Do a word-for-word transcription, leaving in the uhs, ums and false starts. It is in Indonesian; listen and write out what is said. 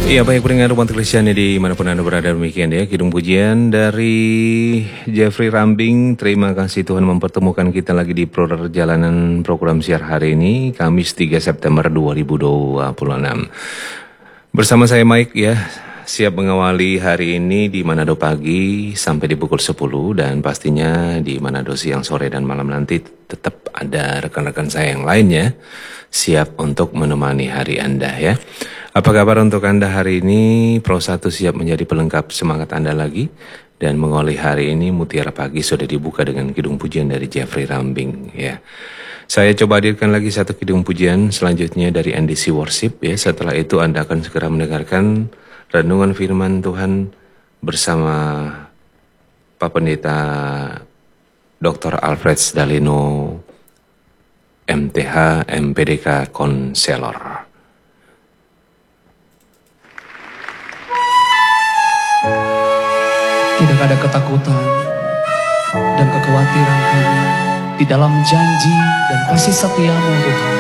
Iya, baik pendengar umat Kristiani dimanapun Anda berada, demikian ya kidung pujian dari Jeffrey Rambing. Terima kasih Tuhan mempertemukan kita lagi di perjalanan program siar hari ini, Kamis tiga September dua ribu dua puluh enam. Bersama saya Mike ya, siap mengawali hari ini di Manado pagi sampai di pukul sepuluh, dan pastinya di Manado siang, sore, dan malam nanti tetap ada rekan-rekan saya yang lainnya siap untuk menemani hari Anda ya. Apa kabar untuk Anda hari ini? Pro satu siap menjadi pelengkap semangat Anda lagi. Dan mengawali hari ini Mutiara Pagi sudah dibuka dengan kidung pujian dari Jeffrey Rambing ya. Saya coba hadirkan lagi satu kidung pujian selanjutnya dari N D C Worship ya. Setelah itu Anda akan segera mendengarkan renungan firman Tuhan bersama Pak Pendeta doktor Alfred Dalino M T H M P D K Konselor. Tidak ada ketakutan dan kekhawatiran kami di dalam janji dan kasih setiamu Tuhan.